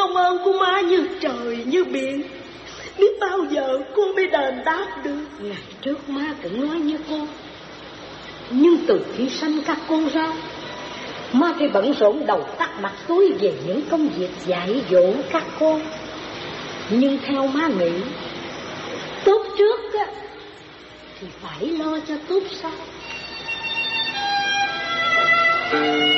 công ơn của má như trời như biển, biết bao giờ con mới đền đáp được. Ngày trước má cũng nói như con, nhưng từ khi sanh các con ra, má phải bận rộn đầu tắt mặt tối về những công việc dạy dỗ các con. Nhưng theo má nghĩ, tốt trước á thì phải lo cho tốt sau.